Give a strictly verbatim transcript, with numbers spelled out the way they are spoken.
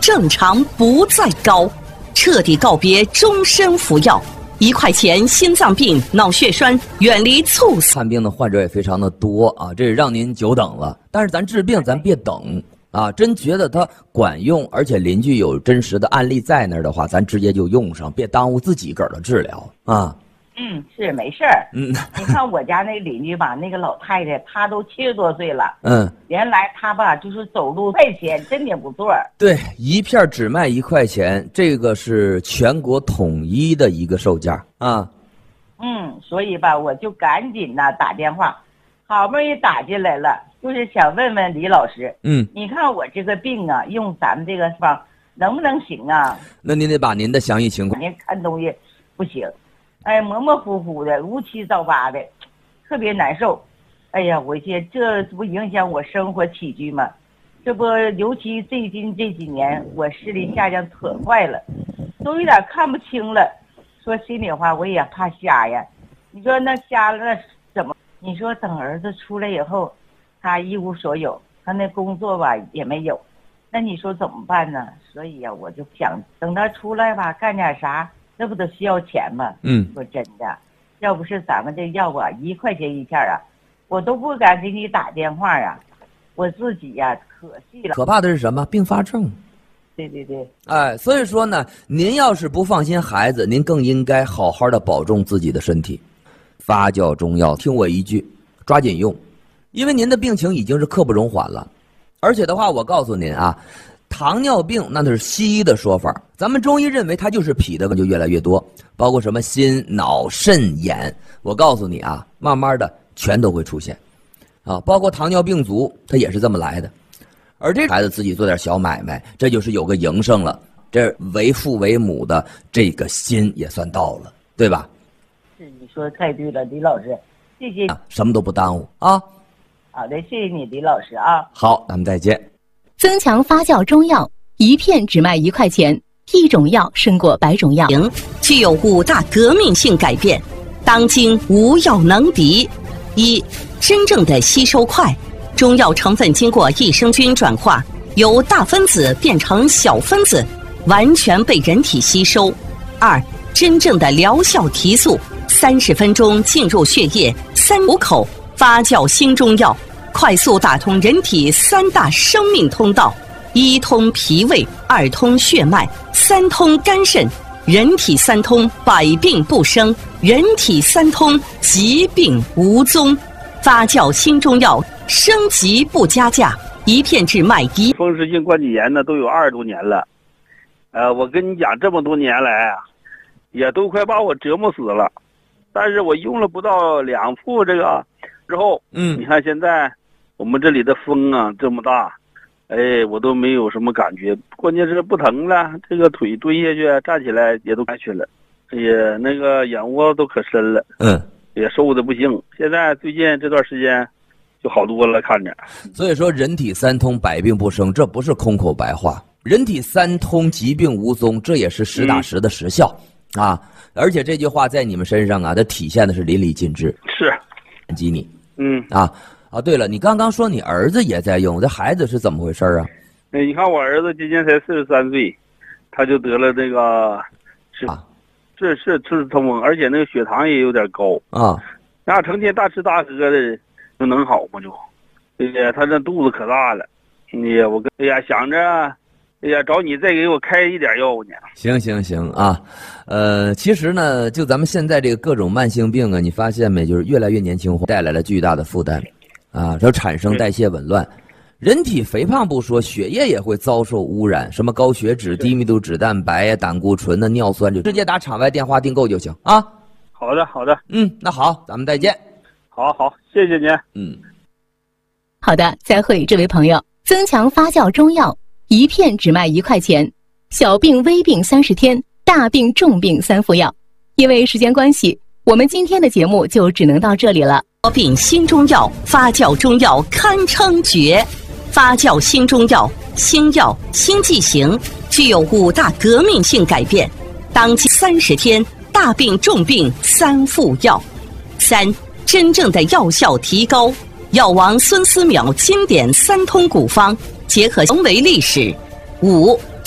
正常不再高，彻底告别终身服药。一块钱心脏病、脑血栓，远离猝死。 看病的患者也非常的多啊，这也让您久等了。但是咱治病咱别等啊，真觉得它管用，而且邻居有真实的案例在那儿的话，咱直接就用上，别耽误自己个儿的治疗啊。 嗯，是没事儿。 嗯， 你看我家那邻居吧，那个老太太，她都七十多岁了。 嗯， 原来她吧就是走路块钱，真的不错。 对，一片只卖一块钱，这个是全国统一的一个售价啊。 嗯，所以吧，我就赶紧呐打电话，好不容易打进来了，就是想问问李老师， 嗯， 你看我这个病啊，用咱们这个方能不能行啊？ 那您得把您的详细情况。 您看东西不行。哎，模模糊糊的，乌七糟八的，特别难受。哎呀，我这这不影响我生活起居吗？这不，尤其最近这几年，我视力下降可快了，都有点看不清了。说心里话，我也怕瞎呀。你说那瞎了那怎么？你说等儿子出来以后，他一无所有，他那工作吧也没有，那你说怎么办呢？所以呀，我就想等他出来吧，干点啥。这不都需要钱吗？ 嗯， 说真的，要不是咱们这药啊，一块钱一片啊，我都不敢给你打电话啊，我自己呀、啊、可惜了。 可怕的是什么？并发症。 对对对。 哎，所以说呢，您要是不放心孩子，您更应该好好的保重自己的身体。发酵中药，听我一句，抓紧用，因为您的病情已经是刻不容缓了，而且的话，我告诉您啊。糖尿病那是西医的说法，咱们中医认为它就是脾的问题就越来越多，包括什么心、脑、肾、眼，我告诉你啊，慢慢的全都会出现，啊，包括糖尿病足，它也是这么来的。而这孩子自己做点小买卖，这就是有个营生了，这为父为母的这个心也算到了，对吧？ 是，你说的太对了，李老师，谢谢。 啊，什么都不耽误啊。 好的，谢谢你，李老师啊。 好，咱们再见。 增强发酵中药，一片只卖一块钱，一种药胜过百种药。 具有五大革命性改变，当今无药能敌。一、真正的吸收快，中药成分经过益生菌转化，由大分子变成小分子，完全被人体吸收。二、真正的疗效提速，三十分钟进入血液，三五口发酵新中药。快速打通人体三大生命通道：一通脾胃，二通血脉，三通肝肾。人体三通，百病不生；人体三通，疾病无踪。发酵新中药，升级不加价，一片只卖一。 风湿性关节炎呢，都有二十多年了。呃，我跟你讲，这么多年来啊，也都快把我折磨死了。但是我用了不到两副这个之后，嗯，你看现在。我们这里的风啊这么大，哎，我都没有什么感觉，关键是不疼了，这个腿蹲下去站起来也都下去了，哎呀，那个眼窝都可深了，嗯，也瘦的不行。现在最近这段时间就好多了，看着。 所以说人体三通，百病不生，这不是空口白话。人体三通，疾病无踪，这也是实打实的实效、嗯、啊！而且这句话在你们身上啊，它体现的是淋漓尽致。 是， 感激你， 嗯啊。啊，对了，你刚刚说你儿子也在用，这孩子是怎么回事啊？ 哎，你看我儿子今年才四十三岁，他就得了这个，是啊，是是吃痛风，而且那个血糖也有点高啊。 那成天大吃大喝的，就能好吗？就，哎呀，他这肚子可大了，哎呀，我跟哎呀想着，哎呀找你再给我开一点药呢。 行行行啊，呃，其实呢，就咱们现在这个各种慢性病啊，你发现没？就是越来越年轻化，带来了巨大的负担。啊，它产生代谢紊乱，人体肥胖不说，血液也会遭受污染，什么高血脂、低密度脂蛋白呀、胆固醇的、尿酸，就直接打场外电话订购就行啊。 好的，好的， 嗯，那好，咱们再见。 好好，谢谢您。 嗯， 好的，再会，这位朋友。增强发酵中药，一片只卖一块钱，小病微病三十天，大病重病三副药。因为时间关系，我们今天的节目就只能到这里了。 病新中药，发酵中药堪称绝。发酵新中药，新药新剂型，具有五大革命性改变。当期三十天，大病重病三副药。三、真正的药效提高。药王孙思邈经典三通古方，结合人为历史。五、